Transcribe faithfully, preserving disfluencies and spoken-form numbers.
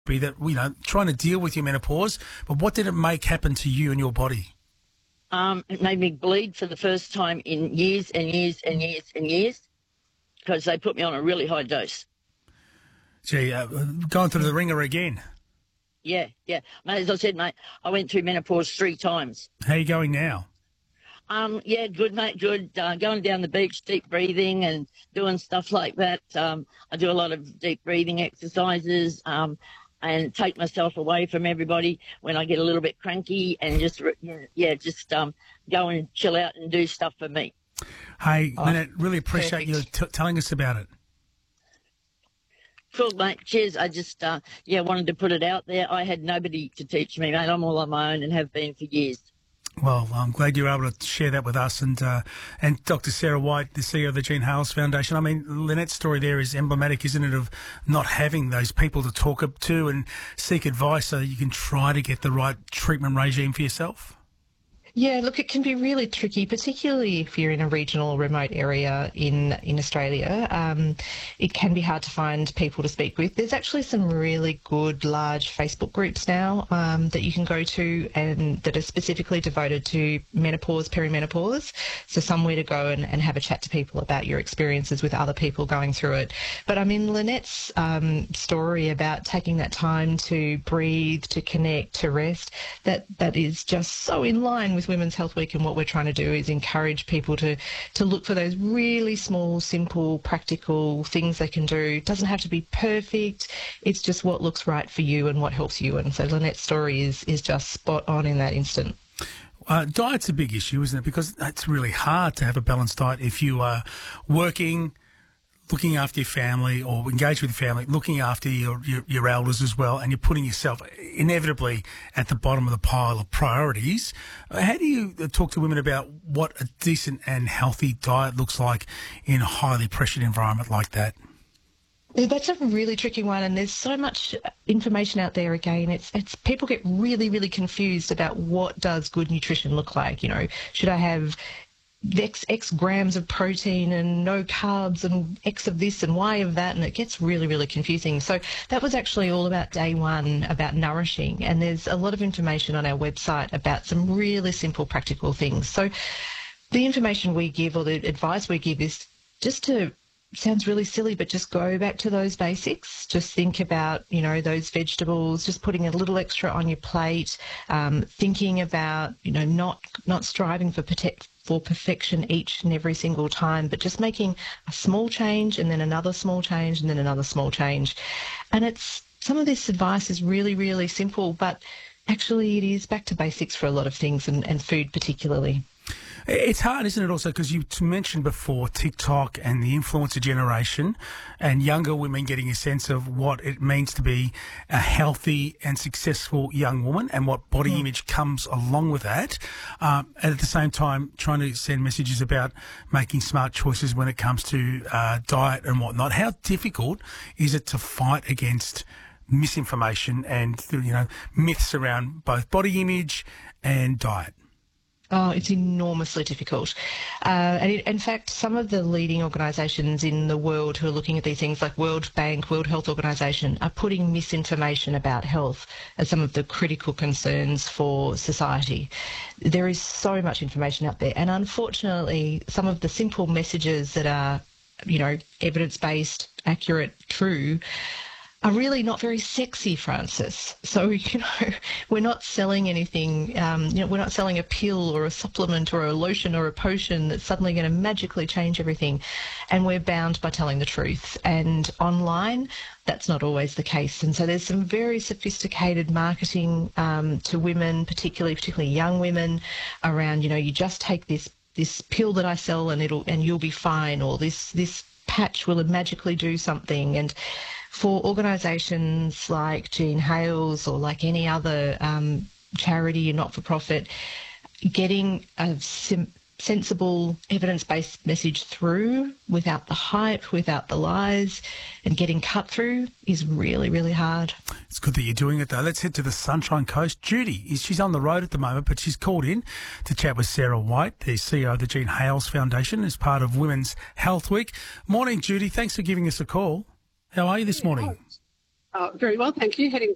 be that, you know, trying to deal with your menopause, but what did it make happen to you and your body? Um, it made me bleed for the first time in years and years and years and years because they put me on a really high dose. Gee, uh, going through the ringer again. Yeah, yeah. Mate, as I said, mate, I went through menopause three times. How are you going now? Um, yeah, good, mate, good. Uh, going down the beach, deep breathing and doing stuff like that. Um, I do a lot of deep breathing exercises um, and take myself away from everybody when I get a little bit cranky and just, yeah, just um, go and chill out and do stuff for me. Hey, Oh, Lynette, really appreciate perfect. you t- telling us about it. Cool, mate. Cheers. I just, uh, yeah, wanted to put it out there. I had nobody to teach me, mate. I'm all on my own and have been for years. Well, I'm glad you were able to share that with us and uh, and Doctor Sarah White, the C E O of the Jean Hales Foundation. I mean, Lynette's story there is emblematic, isn't it, of not having those people to talk up to and seek advice so that you can try to get the right treatment regime for yourself? Yeah, look, it can be really tricky, particularly if you're in a regional, remote area in in Australia. Um, it can be hard to find people to speak with. There's actually some really good, large Facebook groups now um, that you can go to and that are specifically devoted to menopause, perimenopause. So somewhere to go and, and have a chat to people about your experiences with other people going through it. But I mean, Lynette's um, story about taking that time to breathe, to connect, to rest, that that is just so in line with Women's Health Week, and what we're trying to do is encourage people to to look for those really small, simple, practical things they can do. It doesn't have to be perfect. It's just what looks right for you and what helps you. And so Lynette's story is is just spot on in that instant. Uh, diet's a big issue, isn't it? Because it's really hard to have a balanced diet if you are working, looking after your family, or engaged with your family, looking after your, your, your elders as well, and you're putting yourself inevitably at the bottom of the pile of priorities. How do you talk to women about what a decent and healthy diet looks like in a highly pressured environment like that? That's a really tricky one, and there's so much information out there. Again, it's it's people get really, really confused about what does good nutrition look like. You know, should I have X, X grams of protein and no carbs and X of this and Y of that, and it gets really, really confusing. So that was actually all about day one, about nourishing, and there's a lot of information on our website about some really simple, practical things. So the information we give, or the advice we give, is just to, sounds really silly, but just go back to those basics. Just think about, you know, those vegetables, just putting a little extra on your plate, um, thinking about, you know, not not striving for protect, for perfection each and every single time, but just making a small change and then another small change and then another small change. And it's, some of this advice is really, really simple, but actually it is back to basics for a lot of things, and, and food particularly. It's hard, isn't it, also, because you mentioned before TikTok and the influencer generation and younger women getting a sense of what it means to be a healthy and successful young woman and what body mm. image comes along with that. Um, and at the same time, trying to send messages about making smart choices when it comes to uh, diet and whatnot. How difficult is it to fight against misinformation and, you know, myths around both body image and diet? Oh, it's enormously difficult. Uh, and it, in fact, some of the leading organisations in the world who are looking at these things, like World Bank, World Health Organisation, are putting misinformation about health as some of the critical concerns for society. There is so much information out there. And unfortunately, some of the simple messages that are, you know, evidence-based, accurate, true, are really not very sexy, Francis. So, you know, we're not selling anything, um, you know, we're not selling a pill or a supplement or a lotion or a potion that's suddenly going to magically change everything. And we're bound by telling the truth. And online, that's not always the case. And so there's some very sophisticated marketing um, to women, particularly, particularly young women, around, you know, you just take this this pill that I sell and it'll and you'll be fine, or this this patch will magically do something. And for organisations like Jean Hales or like any other um, charity and not-for-profit, getting a sim- sensible, evidence-based message through without the hype, without the lies, and getting cut through is really, really hard. It's good that you're doing it, though. Let's head to the Sunshine Coast. Judy, she's on the road at the moment, but she's called in to chat with Sarah White, the C E O of the Jean Hales Foundation, as part of Women's Health Week. Morning, Judy. Thanks for giving us a call. How are you this morning? Uh, very well, thank you. Heading